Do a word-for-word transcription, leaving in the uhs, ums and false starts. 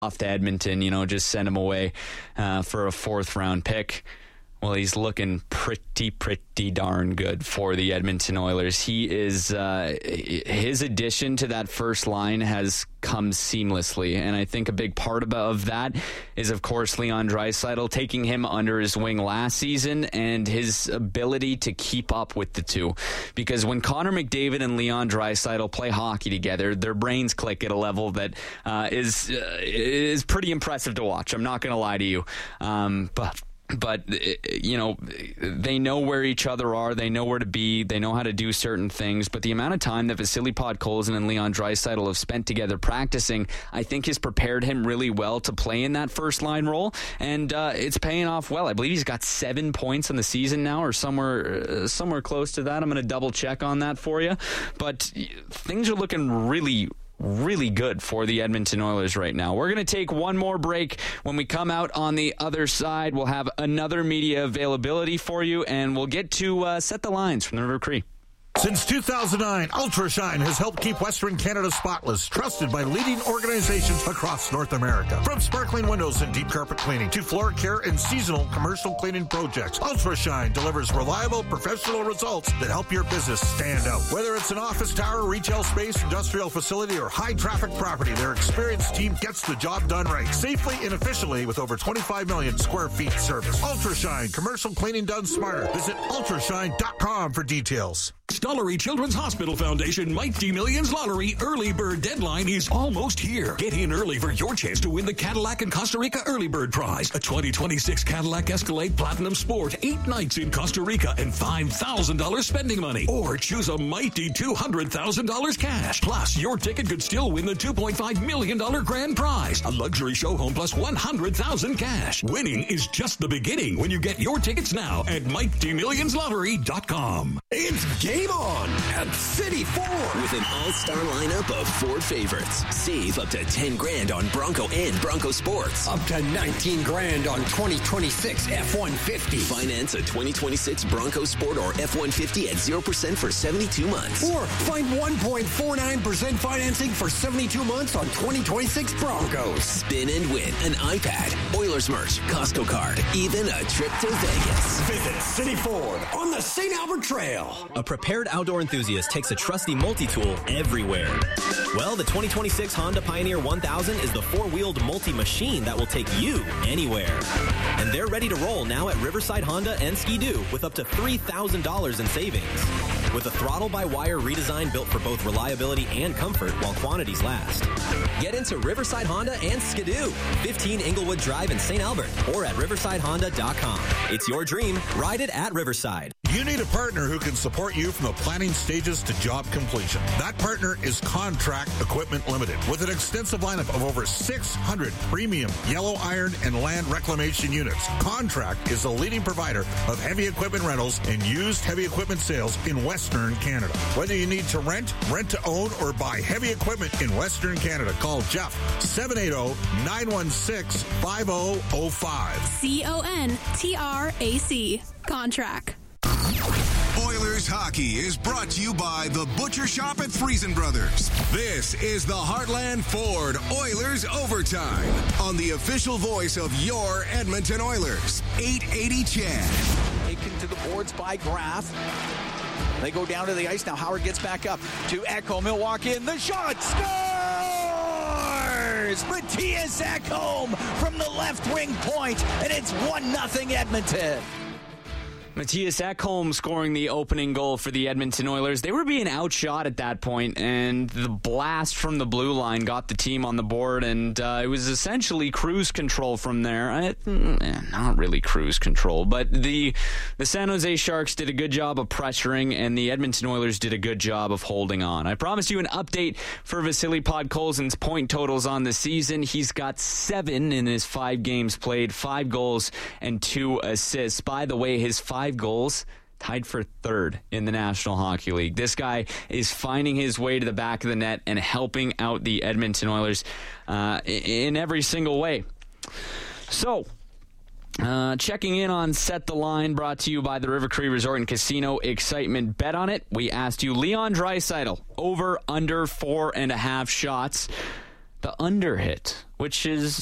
off to Edmonton, you know, just send him away uh, for a fourth round pick. Well, he's looking pretty, pretty darn good for the Edmonton Oilers. He is, uh, his addition to that first line has come seamlessly. And I think a big part of that is, of course, Leon Draisaitl, taking him under his wing last season and his ability to keep up with the two. Because when Connor McDavid and Leon Draisaitl play hockey together, their brains click at a level that uh, is, uh, is pretty impressive to watch. I'm not going to lie to you. Um, but... But, you know, they know where each other are. They know where to be. They know how to do certain things. But the amount of time that Vasily Podkolzin and Leon Draisaitl have spent together practicing, I think has prepared him really well to play in that first line role. And uh, it's paying off well. I believe he's got seven points on the season now, or somewhere uh, somewhere close to that. I'm going to double check on that for you. But things are looking really, really good for the Edmonton Oilers right now. We're going to take one more break. When we come out on the other side, we'll have another media availability for you, and we'll get to uh, Set the Lines from the River Cree. Since two thousand nine, UltraShine has helped keep Western Canada spotless, trusted by leading organizations across North America. From sparkling windows and deep carpet cleaning to floor care and seasonal commercial cleaning projects, UltraShine delivers reliable, professional results that help your business stand out. Whether it's an office tower, retail space, industrial facility, or high-traffic property, their experienced team gets the job done right, safely and efficiently with over twenty-five million square feet service. UltraShine, commercial cleaning done smarter. Visit ultrashine dot com for details. Stollery Children's Hospital Foundation Mighty Millions Lottery early bird deadline is almost here. Get in early for your chance to win the Cadillac and Costa Rica early bird prize, a twenty twenty-six Cadillac Escalade Platinum Sport, eight nights in Costa Rica, and five thousand dollars spending money. Or choose a mighty two hundred thousand dollars cash. Plus, your ticket could still win the two point five million dollars grand prize, a luxury show home plus one hundred thousand dollars cash. Winning is just the beginning when you get your tickets now at mighty millions lottery dot com. It's game on at City Ford with an all-star lineup of Ford favorites. Save up to ten grand on Bronco and Bronco Sports. Up to nineteen grand on twenty twenty-six F one fifty. Finance a twenty twenty-six Bronco Sport or F one fifty at zero percent for seventy-two months. Or find one point four nine percent financing for seventy-two months on twenty twenty-six Broncos. Spin and win an iPad, Oilers merch, Costco card, even a trip to Vegas. Visit City Ford on the Saint Albert Trail. A prepared outdoor enthusiast takes a trusty multi-tool everywhere. Well, the twenty twenty-six Honda Pioneer one thousand is the four-wheeled multi-machine that will take you anywhere. And they're ready to roll now at Riverside Honda and Ski-Doo with up to three thousand dollars in savings. With a throttle-by-wire redesign built for both reliability and comfort while quantities last. Get into Riverside Honda and Ski-Doo, fifteen Inglewood Drive in Saint Albert, or at riverside honda dot com. It's your dream. Ride it at Riverside. You need a partner who can support you from the planning stages to job completion. That partner is Contract Equipment Limited. With an extensive lineup of over six hundred premium yellow iron and land reclamation units, Contract is the leading provider of heavy equipment rentals and used heavy equipment sales in Western Canada. Whether you need to rent, rent to own, or buy heavy equipment in Western Canada, call Jeff, seven eight zero, nine one six, five zero zero five. C O N T R A C. Contract. Oilers hockey is brought to you by the Butcher Shop at Friesen Brothers. This is the Heartland Ford Oilers Overtime on the official voice of your Edmonton Oilers, eight eighty C H E D. Taken to the boards by Graf. They go down to the ice. Now Howard gets back up to Echo. Milwaukee in the shot. Scores! Matthias Ekholm from the left wing point, and it's one nothing Edmonton. Matthias Ekholm scoring the opening goal for the Edmonton Oilers. They were being outshot at that point, and the blast from the blue line got the team on the board, and uh, it was essentially cruise control from there. I, eh, not really cruise control, but the the San Jose Sharks did a good job of pressuring, and the Edmonton Oilers did a good job of holding on. I promised you an update for Vasily Podkolzin's point totals on the season. He's got seven in his five games played, five goals and two assists. By the way, his five Five goals, tied for third in the National Hockey League. This guy is finding his way to the back of the net and helping out the Edmonton Oilers uh, in every single way. So, uh, checking in on Set the Line, brought to you by the River Cree Resort and Casino. Excitement bet on it. We asked you Leon Draisaitl, over, under, four and a half shots. the under hit, which is